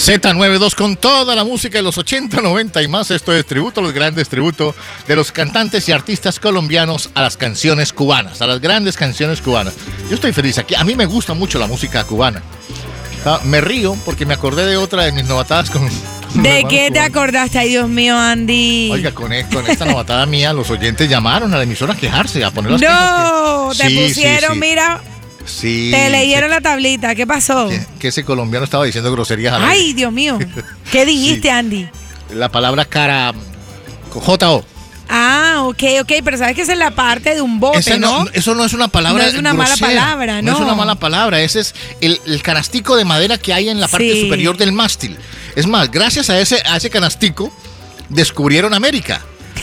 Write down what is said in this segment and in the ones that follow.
Z92 con toda la música de los 80, 90 y más. Esto es tributo, los grandes tributo de los cantantes y artistas colombianos a las canciones cubanas, a las grandes canciones cubanas. Yo estoy feliz aquí. A mí me gusta mucho la música cubana. Me río porque me acordé de otra de mis novatadas con... ¿De qué te acordaste? Ay, Dios mío, Andy. Oiga, con esta novatada mía, los oyentes llamaron a la emisora a quejarse, a poner las No, quejas. te pusieron, mira... Sí. Te leyeron la tablita, ¿qué pasó? Que ese colombiano estaba diciendo groserías al aire. Ay, Dios mío. ¿Qué dijiste, sí. Andy? La palabra cara... J-O. Ah, ok, pero sabes que esa es la parte de un bote, ¿no? Eso no es una palabra No es una grosera, mala palabra, ¿no? No es una mala palabra, ese es el canastico de madera que hay en la parte superior del mástil. Es más, gracias a ese canastico, descubrieron América.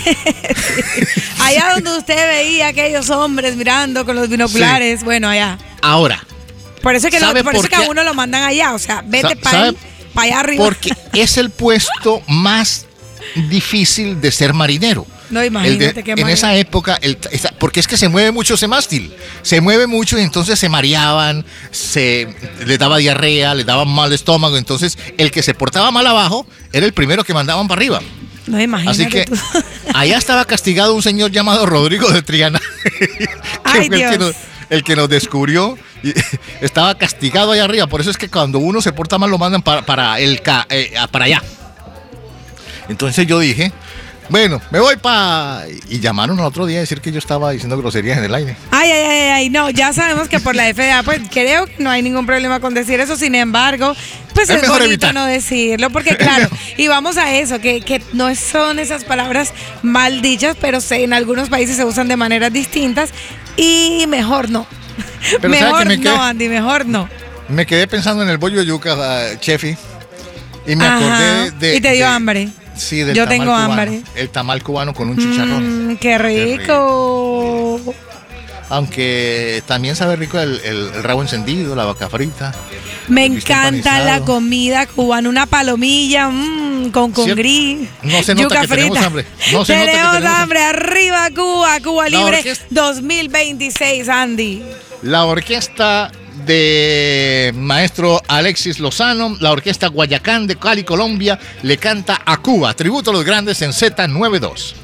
Allá donde usted veía a aquellos hombres mirando con los binoculares, sí. Bueno, allá. Ahora. Por eso es que a uno lo mandan allá, o sea, vete para allá arriba. Porque es el puesto más difícil de ser marinero. No, imagínate qué en esa época, porque es que se mueve mucho ese mástil. Se mueve mucho y entonces se mareaban, les daba diarrea, les daba mal estómago. Entonces, el que se portaba mal abajo era el primero que mandaban para arriba. No, imagínate. Así que tú. Allá estaba castigado un señor llamado Rodrigo de Triana. Ay, Dios. El que nos descubrió. Estaba castigado allá arriba. Por eso es que cuando uno se porta mal lo mandan para allá. Entonces yo dije, bueno, me voy y llamaron al otro día a decir que yo estaba diciendo groserías en el aire. Ay, no, ya sabemos que por la FDA, pues creo que no hay ningún problema con decir eso, sin embargo, pues es bonito evitar. No decirlo, porque claro, y vamos a eso, que no son esas palabras mal dichas, pero en algunos países se usan de maneras distintas y mejor no. Pero mejor no, Andy, mejor no. Me quedé pensando en el bollo de yuca, Chefi, y me acordé de... Y te dio hambre. Sí, del Yo tamal tengo cubano, hambre. El tamal cubano con un chicharrón. ¡Qué rico! Aunque también sabe rico el rabo encendido, la vaca frita. Me encanta la comida cubana, una palomilla con gris. No se nota que tenemos hambre. No se tenemos hambre. Arriba Cuba Libre 2026, Andy. La orquesta de maestro Alexis Lozano, la orquesta Guayacán de Cali, Colombia, le canta a Cuba. Tributo a los grandes en Z92.